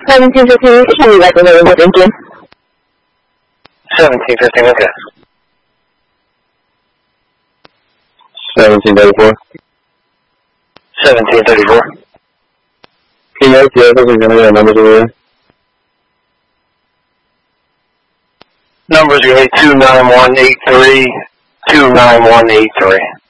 1715, show me right away, thank you. 1715, okay. 1734. 1734. Can you guys see if there's any numbers over there? Numbers are going to be 29183, 29183.